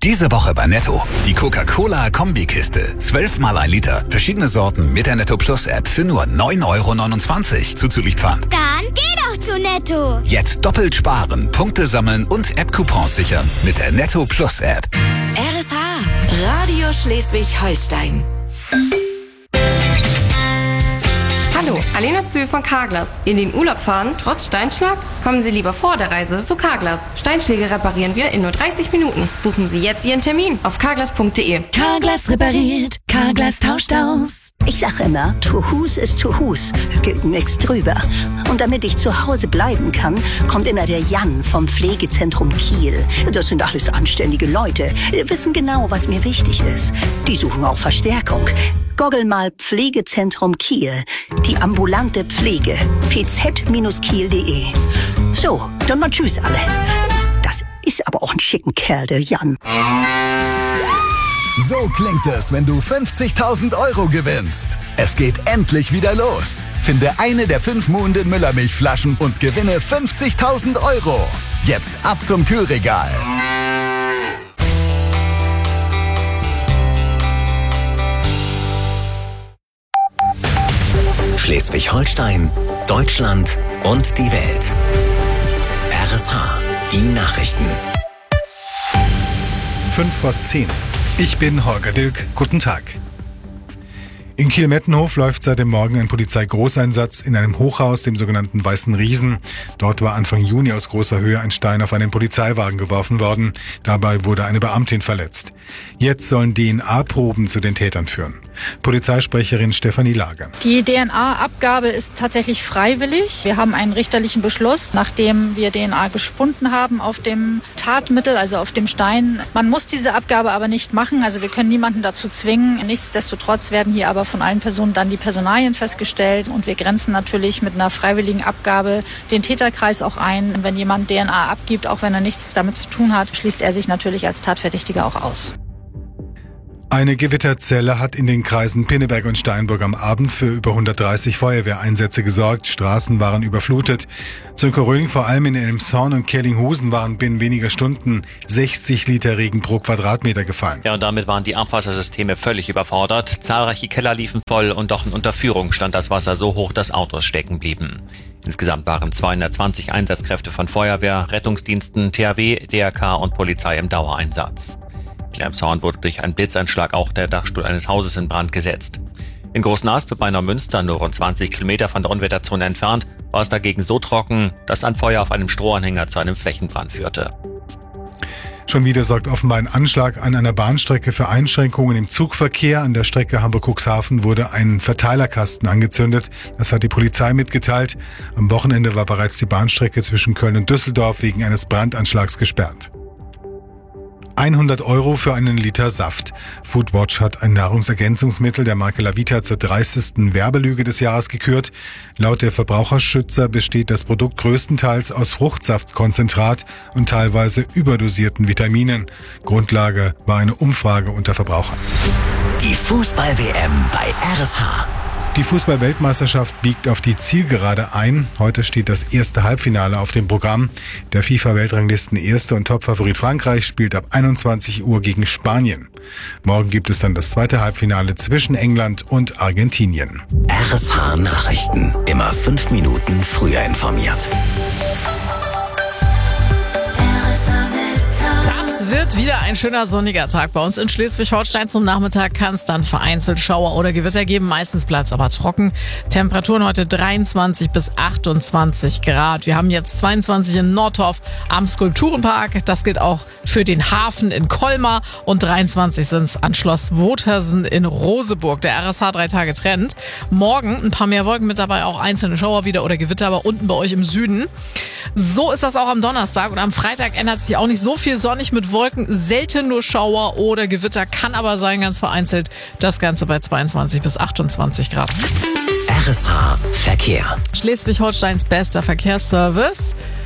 Diese Woche bei Netto. Die Coca-Cola Kombikiste. 12 mal 1 Liter. Verschiedene Sorten mit der Netto Plus App für nur 9,29 € zuzüglich Pfand. Dann geh doch zu Netto. Jetzt doppelt sparen, Punkte sammeln und App-Coupons sichern mit der Netto Plus App. RSH, Radio Schleswig-Holstein. Hallo, Alena Zühl von Carglass. In den Urlaub fahren, trotz Steinschlag? Kommen Sie lieber vor der Reise zu Carglass. Steinschläge reparieren wir in nur 30 Minuten. Buchen Sie jetzt Ihren Termin auf carglass.de. Carglass repariert, Carglass tauscht aus. Ich sag immer, to whos ist to whos, geht nix drüber. Und damit ich zu Hause bleiben kann, kommt immer der Jan vom Pflegezentrum Kiel. Das sind alles anständige Leute, wissen genau, was mir wichtig ist. Die suchen auch Verstärkung. Goggel mal Pflegezentrum Kiel, die ambulante Pflege, pz-kiel.de. So, dann mal tschüss alle. Das ist aber auch ein schicken Kerl, der Jan. So klingt es, wenn du 50.000 € gewinnst. Es geht endlich wieder los. Finde eine der 5 Muhnden Müllermilchflaschen und gewinne 50.000 €. Jetzt ab zum Kühlregal. Schleswig-Holstein, Deutschland und die Welt. RSH, die Nachrichten. 5:10. Ich bin Holger Dilk. Guten Tag. In Kiel-Mettenhof läuft seit dem Morgen ein Polizeigroßeinsatz in einem Hochhaus, dem sogenannten Weißen Riesen. Dort war Anfang Juni aus großer Höhe ein Stein auf einen Polizeiwagen geworfen worden. Dabei wurde eine Beamtin verletzt. Jetzt sollen DNA-Proben zu den Tätern führen. Polizeisprecherin Stefanie Lager. Die DNA-Abgabe ist tatsächlich freiwillig. Wir haben einen richterlichen Beschluss, nachdem wir DNA gefunden haben auf dem Tatmittel, also auf dem Stein. Man muss diese Abgabe aber nicht machen, also wir können niemanden dazu zwingen. Nichtsdestotrotz werden hier aber von allen Personen dann die Personalien festgestellt und wir grenzen natürlich mit einer freiwilligen Abgabe den Täterkreis auch ein. Wenn jemand DNA abgibt, auch wenn er nichts damit zu tun hat, schließt er sich natürlich als Tatverdächtiger auch aus. Eine Gewitterzelle hat in den Kreisen Pinneberg und Steinburg am Abend für über 130 Feuerwehreinsätze gesorgt. Straßen waren überflutet. Zünker-Röhling, vor allem in Elmshorn und Kellinghusen, waren binnen weniger Stunden 60 Liter Regen pro Quadratmeter gefallen. Ja, und damit waren die Abwassersysteme völlig überfordert. Zahlreiche Keller liefen voll und doch in Unterführung stand das Wasser so hoch, dass Autos stecken blieben. Insgesamt waren 220 Einsatzkräfte von Feuerwehr, Rettungsdiensten, THW, DRK und Polizei im Dauereinsatz. In Elmshorn wurde durch einen Blitzeinschlag auch der Dachstuhl eines Hauses in Brand gesetzt. In Großenaspe bei Neumünster, nur rund 20 Kilometer von der Unwetterzone entfernt, war es dagegen so trocken, dass ein Feuer auf einem Strohanhänger zu einem Flächenbrand führte. Schon wieder sorgt offenbar ein Anschlag an einer Bahnstrecke für Einschränkungen im Zugverkehr. An der Strecke Hamburg-Cuxhaven wurde ein Verteilerkasten angezündet. Das hat die Polizei mitgeteilt. Am Wochenende war bereits die Bahnstrecke zwischen Köln und Düsseldorf wegen eines Brandanschlags gesperrt. 100 € für einen Liter Saft. Foodwatch hat ein Nahrungsergänzungsmittel der Marke Lavita zur dreiste Werbelüge des Jahres gekürt. Laut der Verbraucherschützer besteht das Produkt größtenteils aus Fruchtsaftkonzentrat und teilweise überdosierten Vitaminen. Grundlage war eine Umfrage unter Verbrauchern. Die Fußball-WM bei RSH. Die Fußball-Weltmeisterschaft biegt auf die Zielgerade ein. Heute steht das erste Halbfinale auf dem Programm. Der FIFA-Weltranglisten-Erste und Topfavorit Frankreich spielt ab 21 Uhr gegen Spanien. Morgen gibt es dann das zweite Halbfinale zwischen England und Argentinien. RSH Nachrichten. Immer 5 Minuten früher informiert. Wird wieder ein schöner sonniger Tag bei uns in Schleswig-Holstein. Zum Nachmittag kann es dann vereinzelt Schauer oder Gewitter geben. Meistens bleibt es aber trocken. Temperaturen heute 23 bis 28 Grad. Wir haben jetzt 22 in Nordhof am Skulpturenpark. Das gilt auch für den Hafen in Colmar. Und 23 sind es an Schloss Wotersen in Roseburg. Der RSH 3 Tage Trend. Morgen ein paar mehr Wolken mit dabei, auch einzelne Schauer wieder oder Gewitter, aber unten bei euch im Süden. So ist das auch am Donnerstag. Und am Freitag ändert sich auch nicht so viel, sonnig mit Wolken, selten nur Schauer oder Gewitter, kann aber sein, ganz vereinzelt. Das Ganze bei 22 bis 28 Grad. RSH Verkehr. Schleswig-Holsteins bester Verkehrsservice.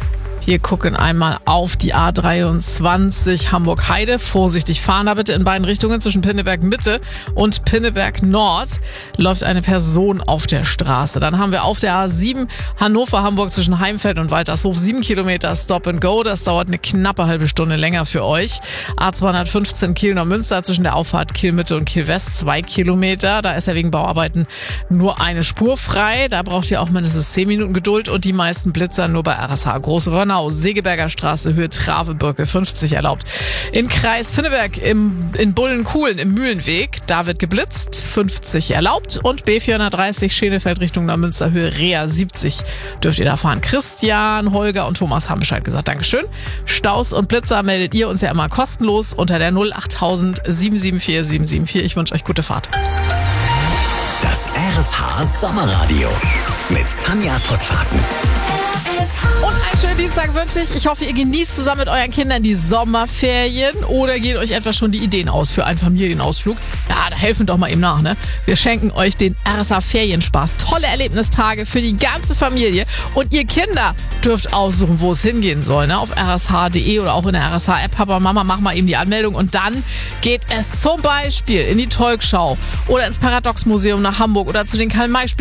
Wir gucken einmal auf die A23 Hamburg-Heide. Vorsichtig fahren da bitte in beiden Richtungen. Zwischen Pinneberg Mitte und Pinneberg Nord läuft eine Person auf der Straße. Dann haben wir auf der A7 Hannover-Hamburg zwischen Heimfeld und Waltershof 7 Kilometer Stop and Go. Das dauert eine knappe halbe Stunde länger für euch. A215 Kiel-Neumünster zwischen der Auffahrt Kiel-Mitte und Kiel-West 2 Kilometer. Da ist ja wegen Bauarbeiten nur eine Spur frei. Da braucht ihr auch mindestens 10 Minuten Geduld und die meisten Blitzer nur bei RSH Großrönnau. Segeberger Straße, Höhe Travebirke 50 erlaubt. In Kreis Pinneberg in Bullenkuhlen im Mühlenweg, da wird geblitzt, 50 erlaubt. Und B430 Schenefeld Richtung Neumünster, Höhe Rea 70 dürft ihr da fahren. Christian, Holger und Thomas haben Bescheid gesagt. Dankeschön. Staus und Blitzer meldet ihr uns ja immer kostenlos unter der 08000 774 774. Ich wünsche euch gute Fahrt. Das RSH Sommerradio mit Tanja Pottwagen. Und einen schönen Dienstag wünsche ich. Ich hoffe, ihr genießt zusammen mit euren Kindern die Sommerferien oder geht euch etwa schon die Ideen aus für einen Familienausflug. Ja, da helfen doch mal eben nach, ne? Wir schenken euch den RSH Ferienspaß. Tolle Erlebnistage für die ganze Familie. Und ihr Kinder dürft aussuchen, wo es hingehen soll, ne? Auf rsh.de oder auch in der RSH-App. Papa, Mama, mach mal eben die Anmeldung. Und dann geht es zum Beispiel in die Tolkschau oder ins Paradox-Museum nach Hamburg oder zu den Karl-May-Spielen.